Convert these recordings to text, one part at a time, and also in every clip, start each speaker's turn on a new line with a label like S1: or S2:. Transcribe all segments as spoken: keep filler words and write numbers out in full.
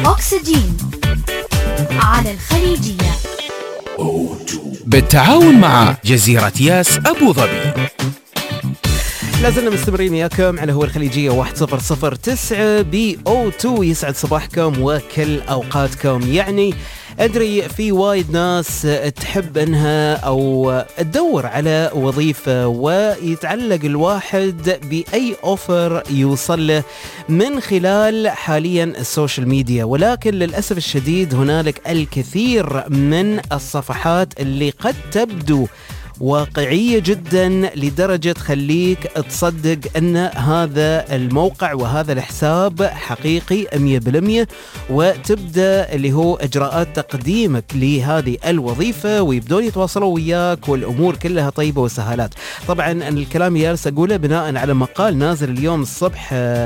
S1: أكسجين على الخليجية
S2: بالتعاون مع جزيرة ياس أبو ظبي.
S3: لازلنا مستمرين وياكم على هو الخليجية واحد صفر صفر تسعة بي أو تو. يسعد صباحكم وكل أوقاتكم. يعني أدري في وايد ناس تحب أنها أو تدور على وظيفة ويتعلق الواحد بأي أوفر يوصل له من خلال حاليا السوشيال ميديا، ولكن للأسف الشديد هنالك الكثير من الصفحات اللي قد تبدو واقعية جدا لدرجة تخليك تصدق أن هذا الموقع وهذا الحساب حقيقي مية بالمية، وتبدأ اللي هو إجراءات تقديمك لهذه الوظيفة ويبدون يتواصلوا وياك والأمور كلها طيبة وسهالات. طبعا الكلام اللي جالس أقوله بناء على مقال نازل اليوم الصبح،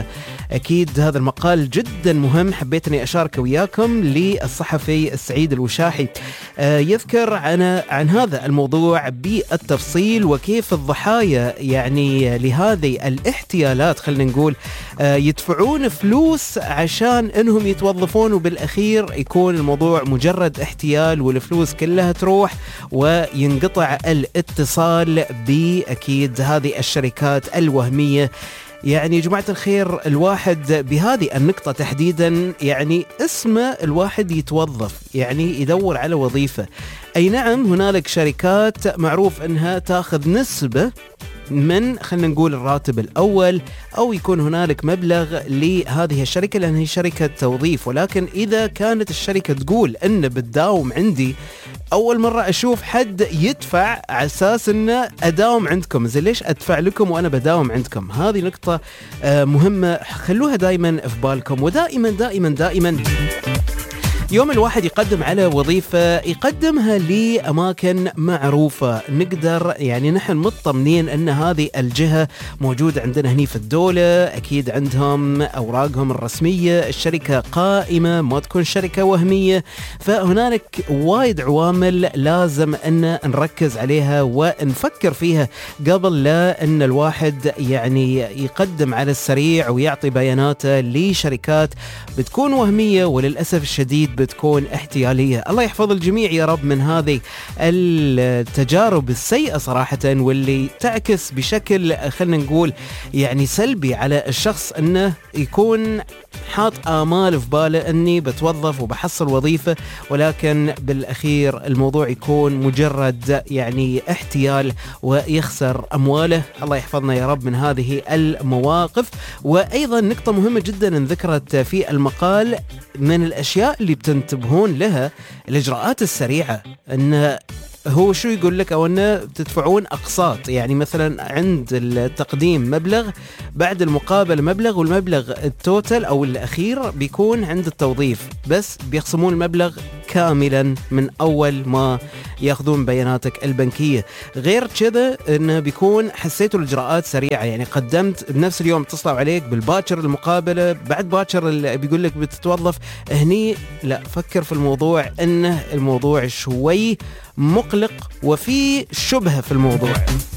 S3: أكيد هذا المقال جدا مهم، حبيت أني أشاركه وياكم، للصحفي السعيد الوشاحي. يذكر عن, عن هذا الموضوع بالتفصيل وكيف الضحايا يعني لهذه الاحتيالات خلينا نقول يدفعون فلوس عشان انهم يتوظفون، وبالاخير يكون الموضوع مجرد احتيال والفلوس كلها تروح وينقطع الاتصال باكيد هذه الشركات الوهمية. يعني جماعة الخير، الواحد بهذه النقطة تحديدا يعني اسمه الواحد يتوظف، يعني يدور على وظيفة. أي نعم هنالك شركات معروف أنها تأخذ نسبة من خلينا نقول الراتب الأول، أو يكون هنالك مبلغ لهذه الشركة لأن هي شركة توظيف. ولكن إذا كانت الشركة تقول أن بتداوم عندي، أول مرة أشوف حد يدفع على أساس أنه أداوم عندكم، زي ليش أدفع لكم وأنا بداوم عندكم؟ هذه نقطة مهمة، خلوها دائما في بالكم. ودائما دائما دائما يوم الواحد يقدم على وظيفة يقدمها لأماكن معروفة، نقدر يعني نحن مطمنين أن هذه الجهة موجودة عندنا هني في الدولة، أكيد عندهم أوراقهم الرسمية، الشركة قائمة، ما تكون شركة وهمية. فهنالك وايد عوامل لازم أن نركز عليها ونفكر فيها قبل لا أن الواحد يعني يقدم على السريع ويعطي بياناته لشركات بتكون وهمية وللأسف الشديد بتكون احتيالية. الله يحفظ الجميع يا رب من هذه التجارب السيئة صراحة، واللي تعكس بشكل خلنا نقول يعني سلبي على الشخص، انه يكون حاط آمال في باله اني بتوظف وبحصل وظيفة، ولكن بالاخير الموضوع يكون مجرد يعني احتيال ويخسر امواله. الله يحفظنا يا رب من هذه المواقف. وايضا نقطة مهمة جدا ذكرت في المقال، من الاشياء اللي بتنتبهون لها الاجراءات السريعة، ان هو شو يقول لك، او انه تدفعون اقساط، يعني مثلا عند التقديم مبلغ، بعد المقابله مبلغ، والمبلغ التوتال او الاخير بيكون عند التوظيف، بس بيخصمون المبلغ كاملا من اول ما ياخذون بياناتك البنكيه. غير كذا انه بيكون حسيتوا الاجراءات سريعه، يعني قدمت بنفس اليوم اتصلوا عليك بالباكر المقابله، بعد باكر اللي بيقول لك بتتوظف هني. لا، فكر في الموضوع انه الموضوع شوي مقلق وفي شبهة في الموضوع.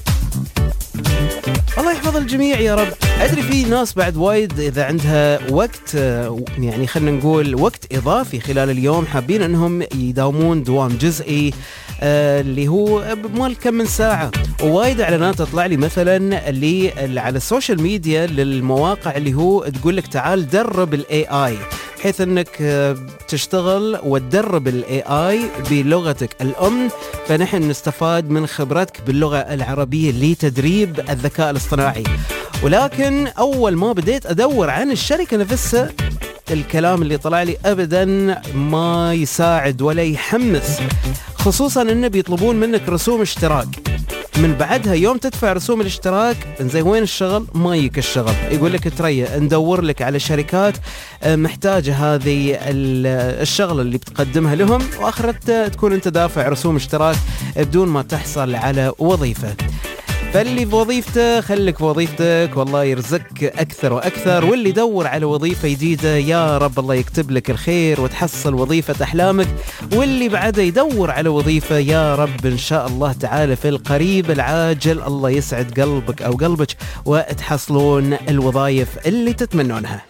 S3: الله يحفظ الجميع يا رب. أدري في ناس بعد وايد إذا عندها وقت، يعني خلنا نقول وقت إضافي خلال اليوم، حابين أنهم يداومون دوام جزئي آه اللي هو بمال كم من ساعة. ووايد إعلانات تطلع لي مثلا اللي على السوشيال ميديا للمواقع اللي هو تقول لك تعال درب الاي اي، بحيث انك تشتغل وتدرب الاي اي بلغتك الام، فنحن نستفاد من خبرتك باللغة العربية لتدريب الذكاء الاصطناعي. ولكن اول ما بديت ادور عن الشركة نفسها، الكلام اللي طلع لي ابدا ما يساعد ولا يحمس، خصوصا انه بيطلبون منك رسوم اشتراك. من بعدها يوم تدفع رسوم الاشتراك، زي وين الشغل؟ ما يك الشغل، يقول لك تريا ندور لك على شركات محتاجة هذه الشغلة اللي بتقدمها لهم، واخرت تكون انت دافع رسوم اشتراك بدون ما تحصل على وظيفة. فاللي في وظيفته خليك في وظيفتك، والله يرزقك أكثر وأكثر. واللي يدور على وظيفة جديدة يا رب الله يكتب لك الخير وتحصل وظيفة أحلامك. واللي بعده يدور على وظيفة يا رب إن شاء الله تعالى في القريب العاجل الله يسعد قلبك أو قلبك وتحصلون الوظائف اللي تتمنونها.